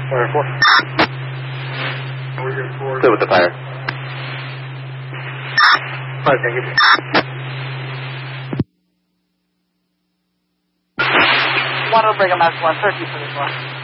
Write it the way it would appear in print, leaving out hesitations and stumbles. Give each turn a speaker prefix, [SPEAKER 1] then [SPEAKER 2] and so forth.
[SPEAKER 1] Fire 4.
[SPEAKER 2] Clear with the fire.
[SPEAKER 1] 5, thank you.
[SPEAKER 3] 1 will bring a mass 1, 30 for this one.